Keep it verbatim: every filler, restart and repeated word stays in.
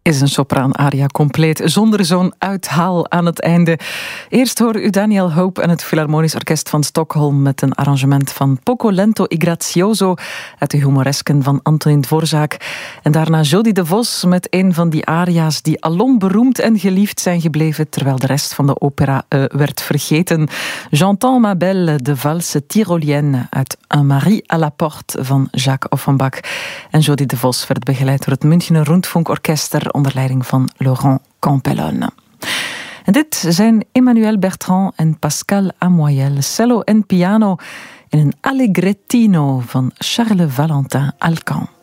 Is een sopraan-aria compleet, zonder zo'n uithaal aan het einde. Eerst hoor u Daniel Hope en het Philharmonisch Orkest van Stockholm met een arrangement van Poco lento e grazioso uit de humoresken van Antonin Dvorak. En daarna Jody de Vos met een van die aria's die alom beroemd en geliefd zijn gebleven, terwijl de rest van de opera uh, werd vergeten. J'entends ma belle, de valse tyrolienne uit Un mari à la porte van Jacques Offenbach. En Jody de Vos werd begeleid door het Münchener Rundfunkorchester onder leiding van Laurent Campellone. En dit zijn Emmanuel Bertrand en Pascal Amoyel, cello en piano in een allegrettino van Charles Valentin Alcan.